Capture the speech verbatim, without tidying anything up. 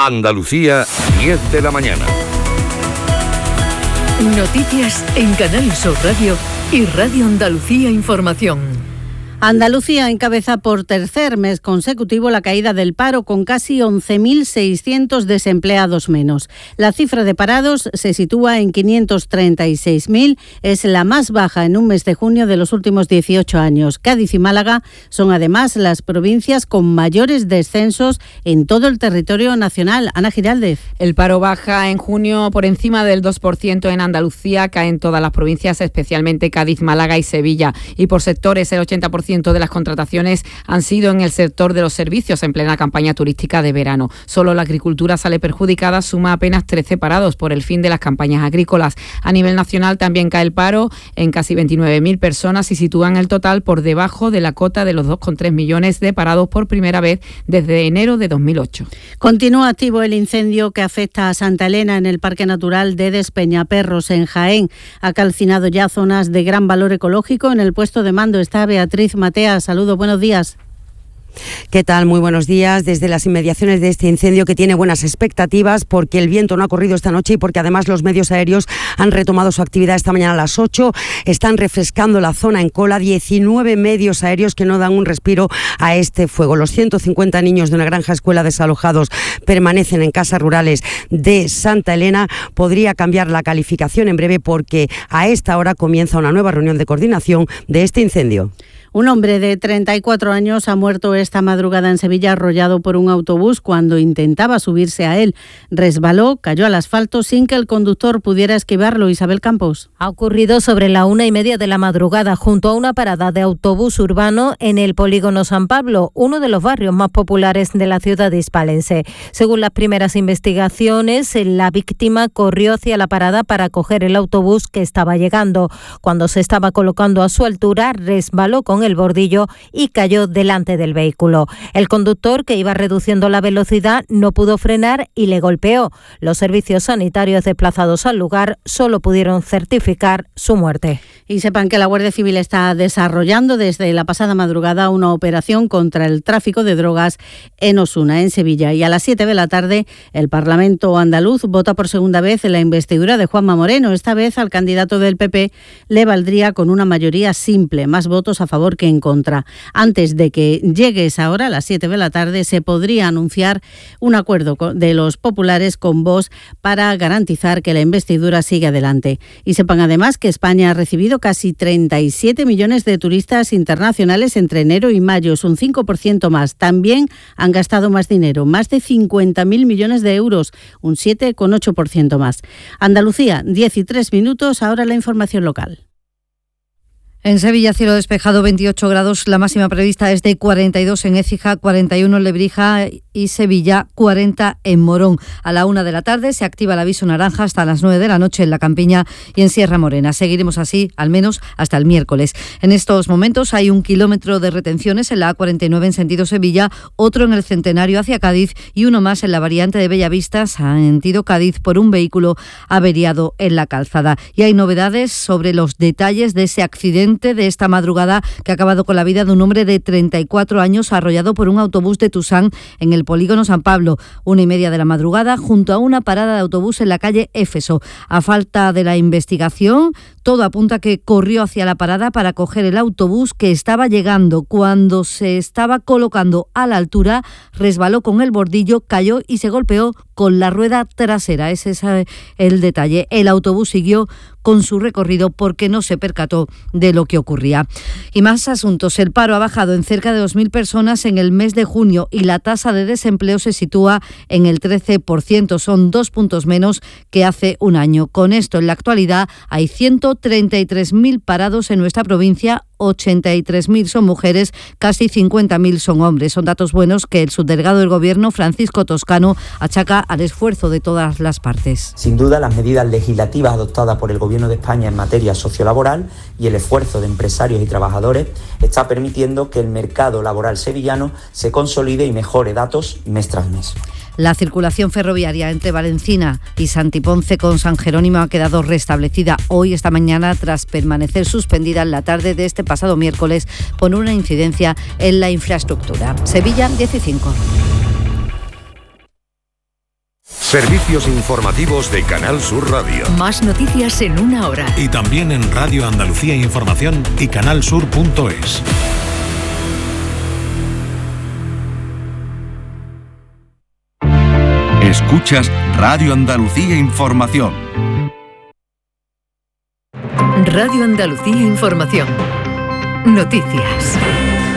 Andalucía, diez de la mañana. Noticias en Canal Sur Radio y Radio Andalucía Información. Andalucía encabeza por tercer mes consecutivo la caída del paro, con casi once mil seiscientos desempleados menos. La cifra de parados se sitúa en quinientos treinta y seis mil, es la más baja en un mes de junio de los últimos dieciocho años. Cádiz y Málaga son además las provincias con mayores descensos en todo el territorio nacional. Ana Giraldez. El paro baja en junio por encima del dos por ciento en Andalucía, cae en todas las provincias, especialmente Cádiz, Málaga y Sevilla. Y por sectores, el ochenta por ciento de las contrataciones han sido en el sector de los servicios en plena campaña turística de verano. Solo la agricultura sale perjudicada, suma apenas trece parados por el fin de las campañas agrícolas. A nivel nacional también cae el paro en casi veintinueve mil personas y sitúan el total por debajo de la cota de los dos coma tres millones de parados por primera vez desde enero de dos mil ocho. Continúa activo el incendio que afecta a Santa Elena en el Parque Natural de Despeñaperros, en Jaén. Ha calcinado ya zonas de gran valor ecológico. En el puesto de mando está Beatriz Matea. Saludos, buenos días. ¿Qué tal? Muy buenos días. Desde las inmediaciones de este incendio, que tiene buenas expectativas porque el viento no ha corrido esta noche y porque además los medios aéreos han retomado su actividad esta mañana a las ocho. Están refrescando la zona en cola, diecinueve medios aéreos que no dan un respiro a este fuego. Los ciento cincuenta niños de una granja escuela desalojados permanecen en casas rurales de Santa Elena. Podría cambiar la calificación en breve porque a esta hora comienza una nueva reunión de coordinación de este incendio. Un hombre de treinta y cuatro años ha muerto esta madrugada en Sevilla arrollado por un autobús cuando intentaba subirse a él. Resbaló, cayó al asfalto sin que el conductor pudiera esquivarlo. Isabel Campos. Ha ocurrido sobre la una y media de la madrugada junto a una parada de autobús urbano en el polígono San Pablo, uno de los barrios más populares de la ciudad hispalense. Según las primeras investigaciones, la víctima corrió hacia la parada para coger el autobús que estaba llegando. Cuando se estaba colocando a su altura, resbaló con el bordillo y cayó delante del vehículo. El conductor, que iba reduciendo la velocidad, no pudo frenar y le golpeó. Los servicios sanitarios desplazados al lugar solo pudieron certificar su muerte. Y sepan que la Guardia Civil está desarrollando desde la pasada madrugada una operación contra el tráfico de drogas en Osuna, en Sevilla. Y a las siete de la tarde el Parlamento andaluz vota por segunda vez en la investidura de Juanma Moreno. Esta vez al candidato del P P le valdría con una mayoría simple, más votos a favor que en contra. Antes de que llegue esa hora, a las siete de la tarde, se podría anunciar un acuerdo de los populares con Vox para garantizar que la investidura siga adelante. Y sepan además que España ha recibido casi treinta y siete millones de turistas internacionales entre enero y mayo, es un cinco por ciento más. También han gastado más dinero, más de cincuenta mil millones de euros, un siete coma ocho por ciento más. Andalucía, diez y tres minutos, ahora la información local. En Sevilla, cielo despejado, veintiocho grados. La máxima prevista es de cuarenta y dos en Écija, cuarenta y uno en Lebrija y Sevilla, cuarenta en Morón. A la una de la tarde se activa el aviso naranja hasta las nueve de la noche en La Campiña y en Sierra Morena. Seguiremos así, al menos hasta el miércoles. En estos momentos hay un kilómetro de retenciones en la A cuarenta y nueve en sentido Sevilla, otro en el Centenario hacia Cádiz y uno más en la variante de Bellavista, sentido Cádiz, por un vehículo averiado en la calzada. Y hay novedades sobre los detalles de ese accidente de esta madrugada que ha acabado con la vida de un hombre de treinta y cuatro años arrollado por un autobús de Tusán en el polígono San Pablo. Una y media de la madrugada junto a una parada de autobús en la calle Éfeso. A falta de la investigación, todo apunta que corrió hacia la parada para coger el autobús que estaba llegando. Cuando se estaba colocando a la altura, resbaló con el bordillo, cayó y se golpeó con la rueda trasera. Ese es el detalle. El autobús siguió con su recorrido porque no se percató de lo que ocurría. Y más asuntos. El paro ha bajado en cerca de dos mil personas en el mes de junio y la tasa de desempleo se sitúa en el trece por ciento. Son dos puntos menos que hace un año. Con esto, en la actualidad, hay ciento treinta y tres mil parados en nuestra provincia, ochenta y tres mil son mujeres, casi cincuenta mil son hombres. Son datos buenos que el subdelegado del Gobierno, Francisco Toscano, achaca al esfuerzo de todas las partes. Sin duda, las medidas legislativas adoptadas por el Gobierno de España en materia sociolaboral y el esfuerzo de empresarios y trabajadores está permitiendo que el mercado laboral sevillano se consolide y mejore datos mes tras mes. La circulación ferroviaria entre Valencina y Santiponce con San Jerónimo ha quedado restablecida hoy, esta mañana, tras permanecer suspendida en la tarde de este pasado miércoles por una incidencia en la infraestructura. Sevilla, diez y cinco. Servicios informativos de Canal Sur Radio. Más noticias en una hora. Y también en Radio Andalucía Información y canalsur punto es. Escuchas Radio Andalucía Información. Radio Andalucía Información. Noticias.